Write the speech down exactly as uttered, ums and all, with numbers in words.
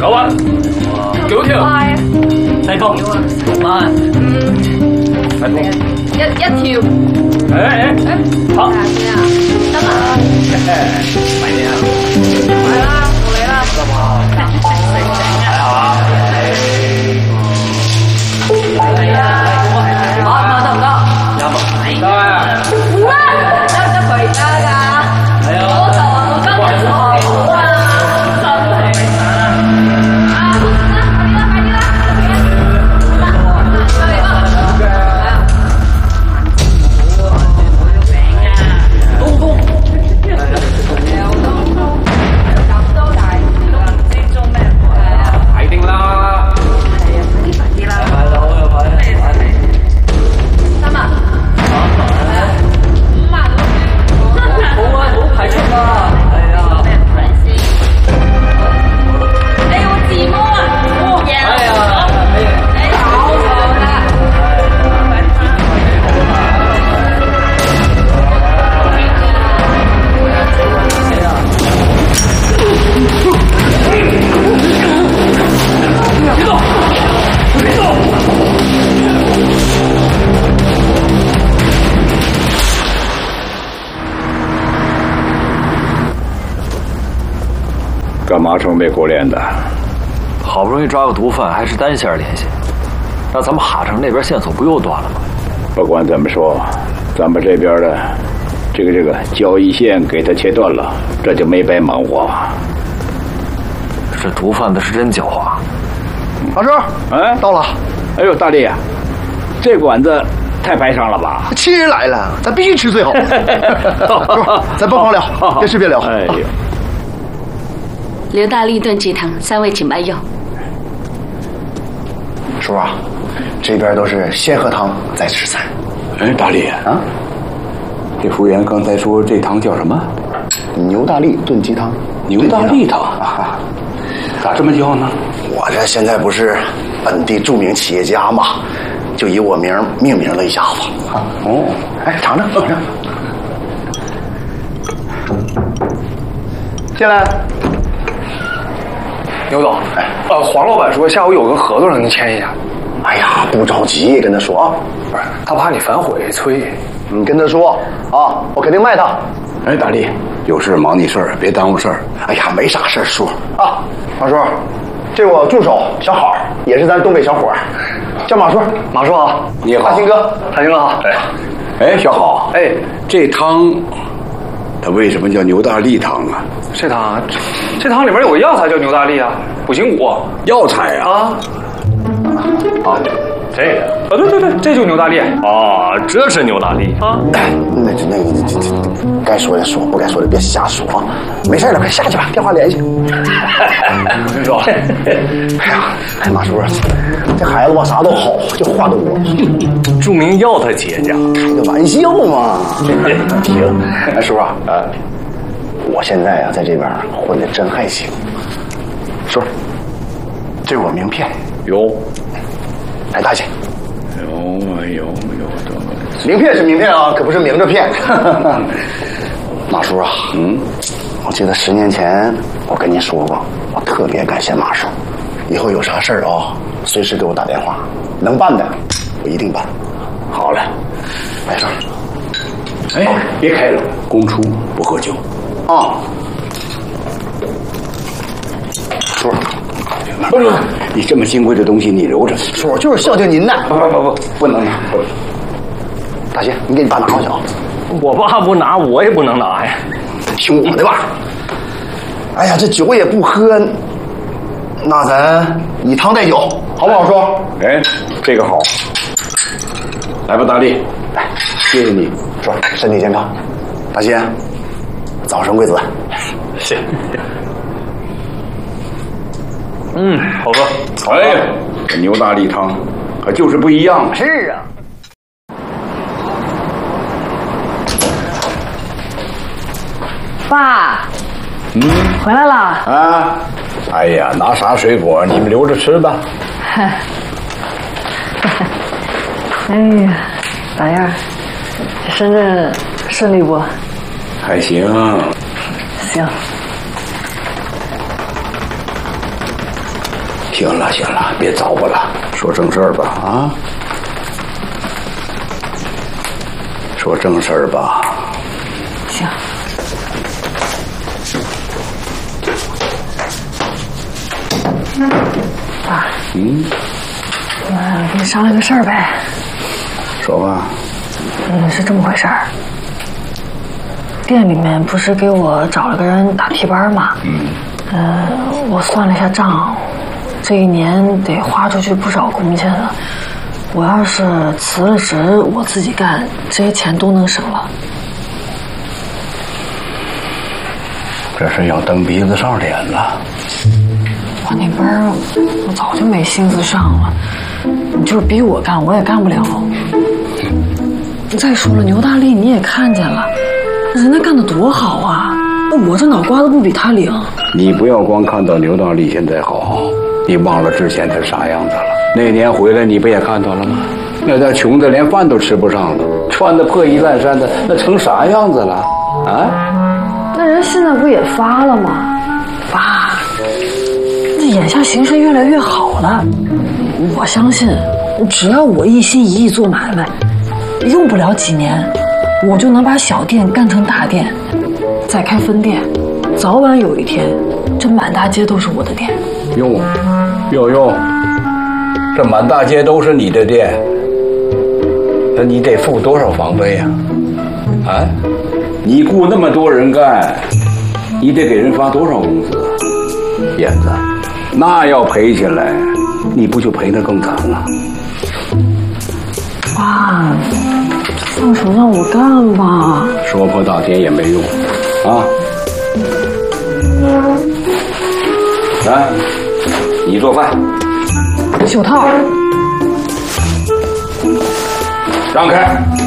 九蚊，九條，細風，六蚊，細風， 一一條。 誒誒，好， 先啊，得啦， 買啲啊， 買啦，到你啦， 得嘛，睇下，係啊，啱啊，得唔得？啱啊，得啊， 唔得，得唔得佢而家㗎？ 係啊， 我就話我今日好啊，真係啊，啊，快啲啦，快啲啦，快啲啦， 東風，睇定啦， 係啊，快啲快啲啦， 快到又快，快啲。 三萬，五萬都好啊，好排出啦，係啊。 你有字幕啊？贏哎呀， 你搞錯啦！ 干嘛愁眉苦脸的？ 好不容易抓个毒贩，还是单线联系，那咱们哈城那边线索不又断了吗？ 不管怎么说，咱们这边的这个这个交易线给他切断了，这就没白忙活。 这毒贩子是真狡猾。 老师， 哎， 到了。 哎呦，大力，这馆子太排场了吧？ 亲人来了，咱必须吃最好。咱甭光聊，别吃别聊。 哎呦， 刘大力炖鸡汤，三味请慢用。 叔啊，这边都是先喝汤再吃菜。 哎，大力啊，这服务员刚才说这汤叫什么？ 牛大力炖鸡汤。 牛大力汤啊？咋这么叫呢？ 我这现在不是本地著名企业家嘛，就以我名命名了一下子。啊，哦，哎，尝尝，尝尝。进来。 牛总，哎，呃，黄老板说下午有个合同让您签一下。 哎呀，不着急，跟他说啊。 不是，他怕你反悔催。 你跟他说啊，我肯定卖他。 哎，大力，有事忙你事儿，别耽误事儿。 哎呀，没啥事儿，叔啊，马叔，这我助手小好，也是咱东北小伙儿，叫马叔。马叔好， 你好， 大兴哥，大兴哥好。 哎，哎，小好，哎，这汤，它为什么叫牛大力汤啊？ 这汤，这汤里面有个药材叫牛大力啊，补筋骨。 药材啊？ 啊， 啊，这个。 啊，对对对，这就牛大力。 哦，这是牛大力啊。 那这那个这这该说的说，不该说的别瞎说啊。没事了，快下去吧，电话联系。 你说， 哎呀，哎马叔，这孩子吧啥都好，这话都多。 著名药材企业家， 开个玩笑嘛。行，哎叔啊，啊，我现在啊在这边混的真还行。叔，这是我名片。 有， 来大姐。 有有有的。 名片是名片啊，可不是明着骗。马叔啊， 嗯， 我记得十年前我跟您说过，我特别感谢马叔，以后有啥事儿啊，随时给我打电话，能办的我一定办。 好了， 来事儿。 哎，别开了，公出不喝酒。 啊，叔， 不是，你这么金贵的东西你留着。 叔就是孝敬您的。 不不不不，不能拿。 大姐，你给你爸拿回去啊。 我爸不拿，我也不能拿呀。 听我的吧。哎呀，这酒也不喝，那咱以汤代酒，好不好说？ 哎，这个好。来吧，大力，来，谢谢你。 说身体健康，大姐，早生贵子。 谢。嗯，好喝。 哎呀，这牛大力汤可就是不一样。 是啊。 爸， 嗯， 回来了。 啊，哎呀，拿啥水果？你们留着吃吧。 哎呀，咋样？深圳顺利不？ 还行。 行。 行了行了，别糟吧了，说正事儿吧啊！说正事儿吧。 行。爸。 嗯。 我跟你商量个事儿呗。 说吧。 嗯，是这么回事儿。店里面不是给我找了个人打替班嘛？嗯。呃，我算了一下账，这一年得花出去不少工钱了。我要是辞了职，我自己干，这些钱都能省了。 这是要蹬鼻子上脸了。 我那班我早就没心思上了，你就是逼我干，我也干不了。再说了，牛大力你也看见了，人家干得多好啊，我这脑瓜子不比他灵。 你不要光看到牛大力现在好，你忘了之前他啥样子了。那年回来你不也看到了吗？那点穷的连饭都吃不上了，穿的破衣烂衫的，那成啥样子了啊？ 那人现在不也发了吗？爸，这眼下形势越来越好了，我相信只要我一心一意做买卖，用不了几年我就能把小店干成大店，再开分店，早晚有一天这满大街都是我的店。 用用用，这满大街都是你的店，那你得付多少房费呀？啊？你雇那么多人干，你得给人发多少工资？燕子，那要赔起来，你不就赔得更惨了？ 爸，放手让我干吧。 说破大天也没用啊！来，你做饭。 手套。 让开。